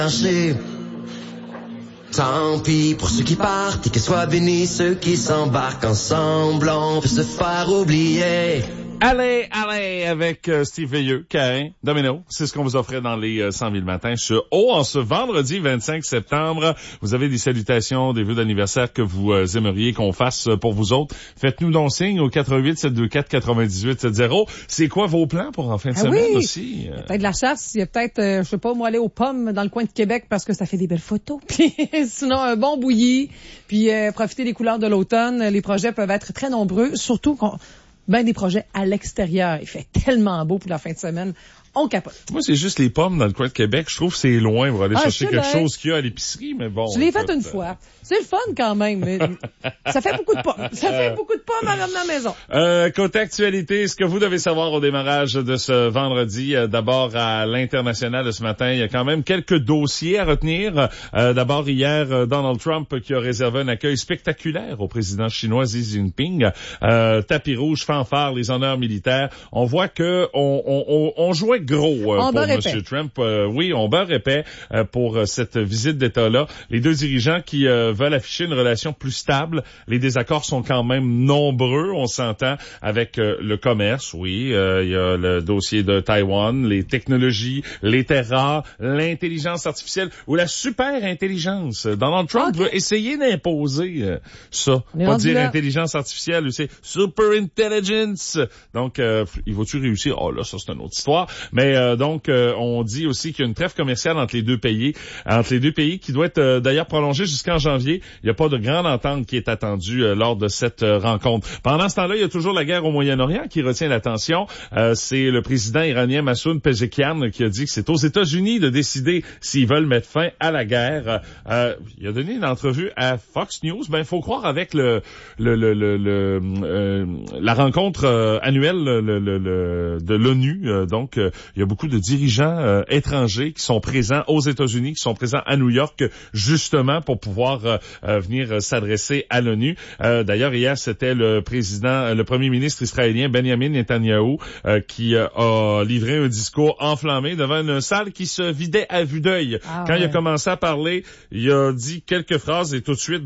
Tant pis pour ceux qui partent et que soient bénis ceux qui s'embarquent ensemble, on peut se faire oublier. Allez, avec Steve Veilleux, Cain, Domino, c'est ce qu'on vous offrait dans les 100 000 matins sur en ce vendredi 25 septembre. Vous avez des salutations, des vœux d'anniversaire que vous aimeriez qu'on fasse pour vous autres. Faites-nous donc signe au 88 724 98 70. C'est quoi vos plans pour en fin de semaine aussi? Il y a peut-être de la chasse, il y a peut-être, je sais pas, moi aller aux pommes dans le coin de Québec parce que ça fait des belles photos. Puis sinon, un bon bouilli, puis profiter des couleurs de l'automne. Les projets peuvent être très nombreux, surtout des projets à l'extérieur. Il fait tellement beau pour la fin de semaine. On capote. Moi, c'est juste les pommes dans le coin de Québec. Je trouve que c'est loin pour aller chercher quelque chose qu'il y a à l'épicerie, mais bon. Je l'ai fait une fois. C'est le fun quand même, mais ça fait beaucoup de pommes. Ça fait beaucoup de pommes à ramener à la maison. Côté actualité, ce que vous devez savoir au démarrage de ce vendredi, d'abord à l'international de ce matin, il y a quand même quelques dossiers à retenir. D'abord, hier, Donald Trump qui a réservé un accueil spectaculaire au président chinois Xi Jinping. Tapis rouge, fanfare, les honneurs militaires. On voit que on jouait gros pour M. Trump. Oui, on beurre épais pour cette visite d'État-là. Les deux dirigeants qui veulent afficher une relation plus stable. Les désaccords sont quand même nombreux, on s'entend, avec le commerce. Oui, il y a le dossier de Taïwan, les technologies, les terres rares, l'intelligence artificielle ou la super intelligence. Donald Trump veut essayer d'imposer ça. Pas dire intelligence artificielle, c'est super intelligence. Donc, il va-tu réussir? Oh là, ça c'est une autre histoire. Mais donc, on dit aussi qu'il y a une trêve commerciale entre les deux pays qui doit être d'ailleurs prolongée jusqu'en janvier. Il n'y a pas de grande entente qui est attendue lors de cette rencontre. Pendant ce temps-là, il y a toujours la guerre au Moyen-Orient qui retient l'attention. C'est le président iranien Massoud Pezeshkian qui a dit que c'est aux États-Unis de décider s'ils veulent mettre fin à la guerre. Il a donné une entrevue à Fox News. Ben, faut croire avec la rencontre annuelle de l'ONU. Donc, il y a beaucoup de dirigeants étrangers qui sont présents aux États-Unis, qui sont présents à New York, justement pour pouvoir venir s'adresser à l'ONU. D'ailleurs, hier, c'était le premier ministre israélien Benjamin Netanyahou qui a livré un discours enflammé devant une salle qui se vidait à vue d'œil. Quand il a commencé à parler, il a dit quelques phrases et tout de suite